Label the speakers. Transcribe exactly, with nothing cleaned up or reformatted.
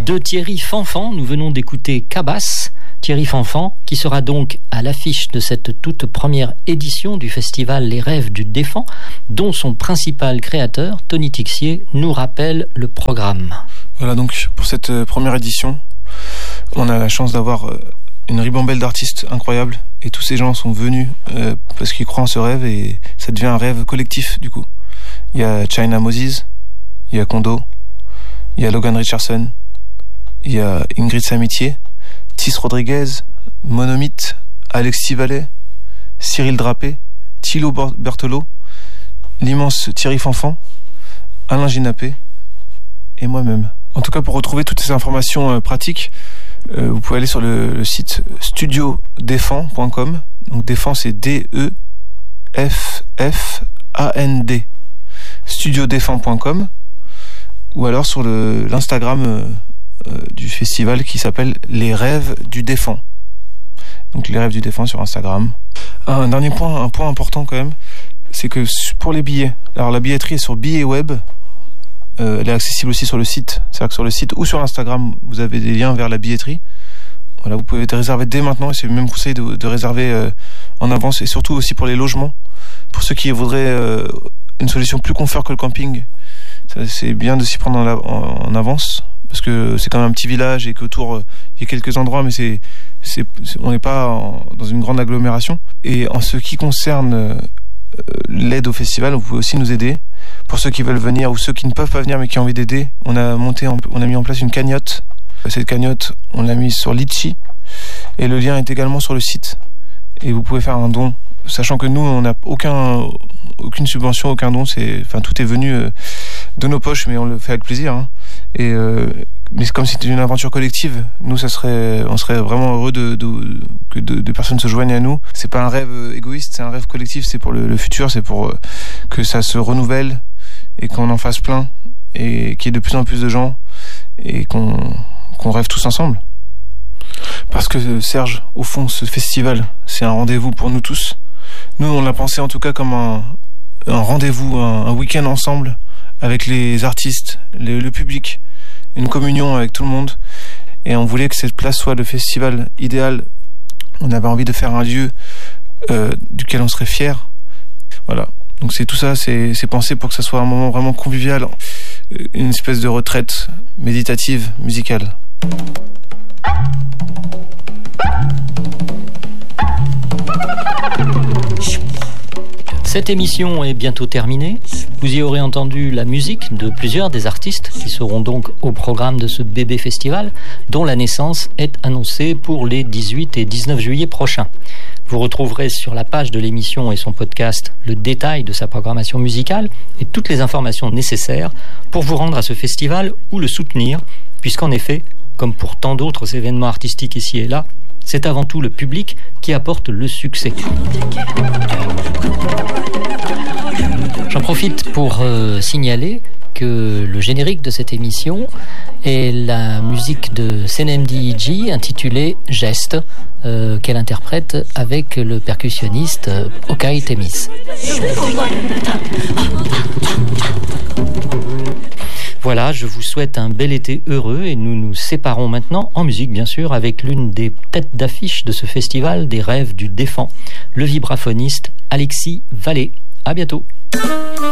Speaker 1: De Thierry Fanfan, nous venons d'écouter Cabasse. Thierry Fanfan, qui sera donc à l'affiche de cette toute première édition du festival Les Rêves du Défend, dont son principal créateur, Tony Tixier, nous rappelle le programme.
Speaker 2: Voilà, donc pour cette première édition, on a la chance d'avoir une ribambelle d'artistes incroyables, et tous ces gens sont venus euh, parce qu'ils croient en ce rêve, et ça devient un rêve collectif du coup. Il y a China Moses, il y a Kondo, il y a Logan Richardson, il y a Ingrid Samitier, Tis Rodriguez, Monomythe, Alexis Vallet, Cyril Drapé, Thilo Berthelot, l'immense Thierry Fanfan, Alain Ginapé et moi-même. En tout cas, pour retrouver toutes ces informations euh, pratiques, euh, vous pouvez aller sur le, le site studio défend point com. Donc Défend, c'est D E F F A N D. studio défend point com, ou alors sur le, l'Instagram euh, euh, du festival qui s'appelle Les Rêves du Défend. Donc Les Rêves du Défend sur Instagram. Un dernier point, un point important quand même, c'est que pour les billets, alors la billetterie est sur Billets Web, euh, elle est accessible aussi sur le site, c'est-à-dire que sur le site ou sur Instagram, vous avez des liens vers la billetterie. Voilà, vous pouvez réserver dès maintenant, et c'est même conseillé de, de réserver euh, en avance, et surtout aussi pour les logements, pour ceux qui voudraient euh, une solution plus confort que le camping. Ça, c'est bien de s'y prendre en, en, en avance, parce que c'est quand même un petit village et qu'autour euh, il y a quelques endroits, mais c'est, c'est, c'est on n'est pas en, dans une grande agglomération. Et en ce qui concerne euh, l'aide au festival, vous pouvez aussi nous aider. Pour ceux qui veulent venir ou ceux qui ne peuvent pas venir mais qui ont envie d'aider, on a monté, en, on a mis en place une cagnotte. Cette cagnotte, on l'a mise sur Litchi, et le lien est également sur le site. Et vous pouvez faire un don, sachant que nous, on n'a aucun, aucune subvention, aucun don. C'est, enfin, tout est venu euh, de nos poches, mais on le fait avec plaisir. Hein. Et euh, mais c'est comme si c'était une aventure collective. Nous, ça serait, on serait vraiment heureux de, de, que de, de personnes se joignent à nous. C'est pas un rêve égoïste, c'est un rêve collectif. C'est pour le, le futur, c'est pour euh, que ça se renouvelle et qu'on en fasse plein, et qu'il y ait de plus en plus de gens, et qu'on qu'on rêve tous ensemble. Parce que Serge, au fond, ce festival, c'est un rendez-vous pour nous tous. Nous, on l'a pensé en tout cas comme un, un rendez-vous, un, un week-end ensemble, avec les artistes, les, le public, une communion avec tout le monde. Et on voulait que cette place soit le festival idéal. On avait envie de faire un lieu euh, duquel on serait fier. Voilà. Donc c'est tout ça, c'est, c'est pensé pour que ça soit un moment vraiment convivial, une espèce de retraite méditative, musicale.
Speaker 1: Cette émission est bientôt terminée. Vous y aurez entendu la musique de plusieurs des artistes qui seront donc au programme de ce bébé festival, dont la naissance est annoncée pour les dix-huit et dix-neuf juillet prochains. Vous retrouverez sur la page de l'émission et son podcast le détail de sa programmation musicale et toutes les informations nécessaires pour vous rendre à ce festival ou le soutenir, puisqu'en effet, comme pour tant d'autres événements artistiques ici et là, c'est avant tout le public qui apporte le succès. J'en profite pour euh, signaler que le générique de cette émission est la musique de Senemdi Iji intitulée Geste, euh, qu'elle interprète avec le percussionniste euh, Okai Temis. Voilà, je vous souhaite un bel été heureux, et nous nous séparons maintenant, en musique bien sûr, avec l'une des têtes d'affiche de ce festival des Rêves du Défend, le vibraphoniste Alexis Vallet. À bientôt.